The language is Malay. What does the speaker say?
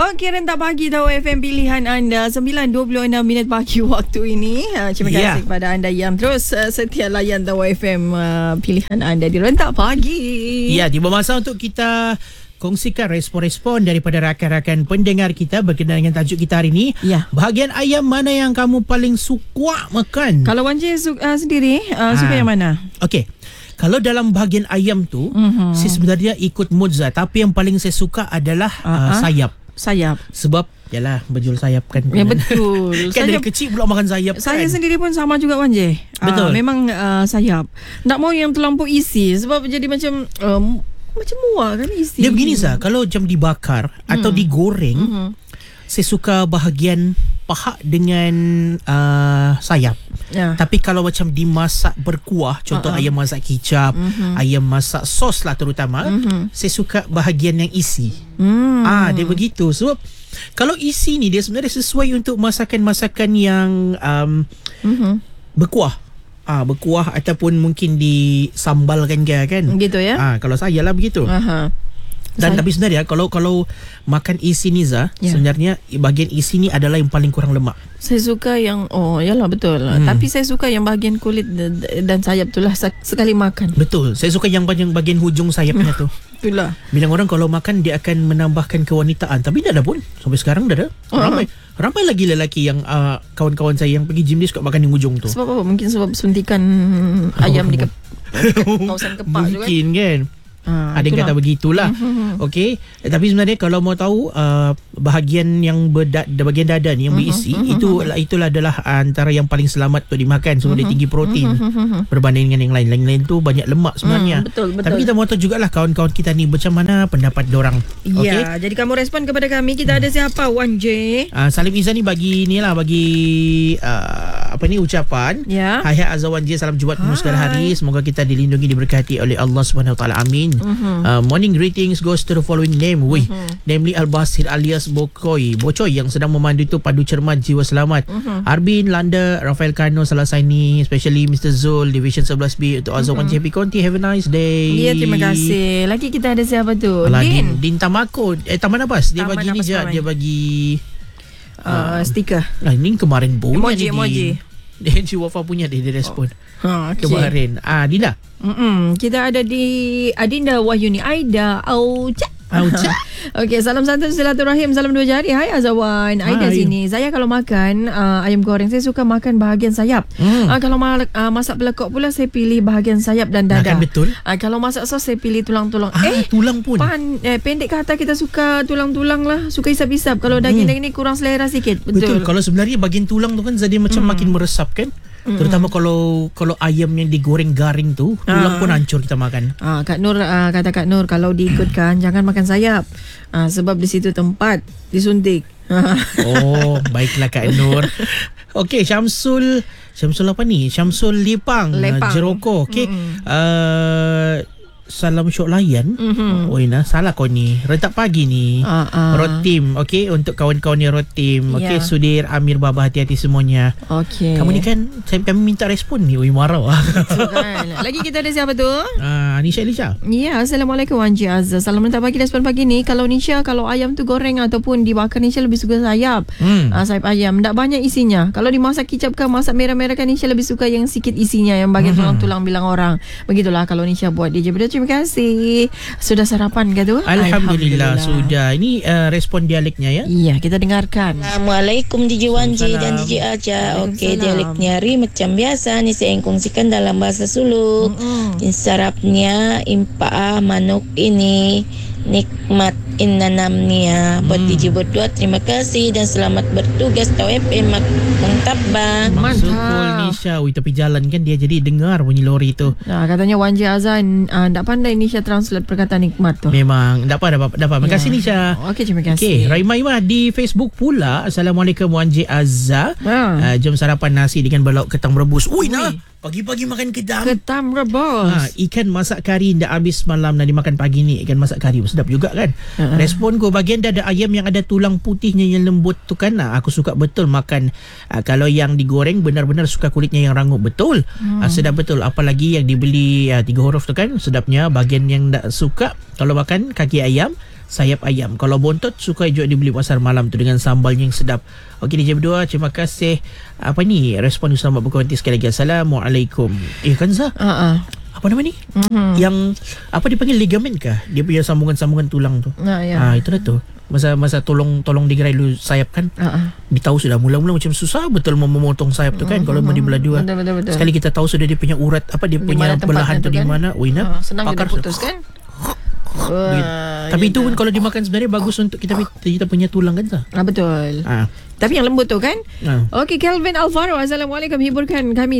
Okey, rentak pagi Dawai FM pilihan anda 9.26 minit pagi waktu ini. Terima kasih kepada anda yang terus setia layan Dawai FM pilihan anda di rentak pagi. Ya, tiba masa untuk kita kongsikan respon-respon daripada rakan-rakan pendengar kita berkenaan dengan tajuk kita hari ini. Ya. Bahagian ayam mana yang kamu paling suka makan? Kalau Wan J sendiri suka yang mana? Okey. Kalau dalam bahagian ayam tu, saya sebenarnya ikut mood Zah, tapi yang paling saya suka adalah sayap. Sayap. Sebab yalah berjual sayap kan. Ya betul. Kan dari kecil pula makan sayap kan. Saya sendiri pun sama juga Wan J. Betul. Memang sayap. Tak mau yang terlampau isi sebab jadi macam muak kan isi. Dia begini Zah, kalau macam dibakar atau digoreng, saya suka bahagian paha dengan sayap. Ya. Tapi kalau macam dimasak berkuah, contoh ayam masak kicap, ayam masak sos lah terutama, saya suka bahagian yang isi. Dia begitu. Sebab kalau isi ni dia sebenarnya sesuai untuk masakan-masakan yang berkuah. Berkuah ataupun mungkin disambalkan ke kan. Gitu ya. Kalau saya lah begitu. Dan tapi sebenarnya kalau makan isi ni Zah, sebenarnya bahagian isi ni adalah yang paling kurang lemak. Saya suka yang yalah betul. Tapi saya suka yang bahagian kulit dan sayap tu lah sekali makan. Betul. Saya suka yang bahagian hujung sayapnya tu. Itulah. Bilang orang kalau makan dia akan menambahkan kewanitaan, tapi dah ada pun. Sampai sekarang dah ada. Ramai lagi lelaki yang kawan-kawan saya yang pergi gym dia suka makan yang hujung tu. Sebab apa? Mungkin sebab suntikan ayam di kawasan kepak juga. Mungkin kan. Ada yang kata begitulah. Okey, tapi sebenarnya kalau mau tahu bahagian yang bahagian dada ni yang berisi, itulah adalah antara yang paling selamat untuk dimakan sebab dia tinggi protein berbanding dengan yang lain. Lain-lain tu banyak lemak sebenarnya. Betul. Tapi kita mau tahu jugalah kawan-kawan kita ni macam mana pendapat diorang. Ya, jadi kamu respon kepada kami. Kita ada siapa Wan J? Salim Izzan ni bagi ucapan. Ya. Hai Azwan J, salam Jumaat penuh segala hari. Semoga kita dilindungi, diberkati oleh Allah Subhanahu Wa Taala. Amin. Morning greetings goes to the following name, namely Al-Basir alias Bocoy yang sedang memandu itu padu cermat jiwa selamat. Arbin, Landa, Rafael Kano, Salasaini, especially Mr. Zul, Division 11B, untuk Azwan J. Conti. Have a nice day. Ya, terima kasih. Lagi kita ada siapa tu? Din Tamako, Taman Abbas. Dia bagi ni je, dia bagi stiker. Ini kemarin punya emoji. Dia Wafa punya dia respon. Okay. Kemarin. Dinda. Kita ada di Adinda Wahyuni Aida Auca. Okey, salam santun silaturahim, salam 2 jari. Hai Azwan, Aida sini. Saya kalau makan ayam goreng, saya suka makan bahagian sayap. Kalau masak pelekok pula, saya pilih bahagian sayap dan dada. Kan betul. Kalau masak sos, saya pilih tulang-tulang. Tulang pun. Pendek kata kita suka tulang-tulang lah, suka isap-isap. Kalau daging-daging ni kurang selera sikit. Betul. Kalau sebenarnya bagian tulang tu kan jadi macam makin meresap kan. Terutama kalau ayam yang digoreng garing tu, tulang pun hancur kita makan. Kak Nur kata Kak Nur, kalau diikutkan jangan makan sayap. Sebab di situ tempat disuntik. Baiklah Kak Nur. Okey, Syamsul apa ni? Syamsul Lepang. Jeroko. Okey. Salam syok layan. Salah kau ni. Rentak pagi ni. Road team. Okey, untuk kawan-kawan ni road team. Okey, Sudir, Amir, Baba, hati-hati semuanya. Okey. Kamu ni kan kami minta respon ni. Marah. Kan. Lagi kita ada siapa tu? Nisha Elisha. Ya, Assalamualaikum Wan J Azza. Salam rentak pagi, respon pagi ni. Kalau Nisha, kalau ayam tu goreng ataupun dibakar, Nisha lebih suka sayap. Sayap ayam. Tak banyak isinya. Kalau dimasak kicap kan, masak merah-merah kan, Nisha lebih suka yang sikit isinya, yang bagian tulang-tulang bilang orang. Begitulah kalau Nisha buat. DJ Beda, terima kasih. Sudah sarapan ke tu? Alhamdulillah sudah. Ini respon dialeknya ya. Iya, kita dengarkan. Assalamualaikum DJ Wanji dan DJ Aja. Okey, dialeknya hari macam biasa ni saya kongsikan dalam bahasa Suluk. Sarapnya impa manuk ini nikmat innanamnia. Buat DJ berdua terima kasih dan selamat bertugas TWP Mangtabang. Masukul Nisha. Tapi jalan kan dia jadi dengar bunyi lori tu. Katanya Wan J Azan tak pandai Nisha translate perkataan nikmat tu. Memang dapat. Terima kasih Nisha. Okey, terima kasih. Okey, Raimah di Facebook pula. Assalamualaikum Wan J Azza. Jom sarapan nasi dengan belauk ketang rebus. Pagi-pagi makan ketam rebus. Ikan masak kari dah habis malam nak dimakan pagi ni. Ikan masak kari sedap juga kan. Respon ko, bagian dada ayam yang ada tulang putihnya yang lembut tu kan, aku suka betul makan. Kalau yang digoreng benar-benar suka kulitnya yang rangup. Betul. Sedap betul. Apalagi yang dibeli 3 huruf tu kan, sedapnya. Bagian yang tak suka kalau makan kaki ayam, sayap ayam. Kalau bontot suka juga dibeli pasar malam tu dengan sambalnya yang sedap. Okey DJ berdua, terima kasih. Apa ni respon Ustaz berkomentar sekali lagi. Assalamualaikum. Kanza. Apa nama ni? Yang apa dipanggil ligament kah? Dia punya sambungan-sambungan tulang tu. Itu dah tu. Masa tolong digerai dulu sayap kan. Dia tahu sudah mula-mula macam susah betul memotong sayap tu kan kalau mau dibelah dua. Betul. Sekali kita tahu sudah dia punya urat apa dia punya belahan tu di mana. Senang dia putus kan. Tapi itu pun kalau dimakan sebenarnya bagus untuk kita punya tulang kan. Betul. Tapi yang lembut tu kan. Okey, Kelvin Alvaro, assalamualaikum, hiburkan kami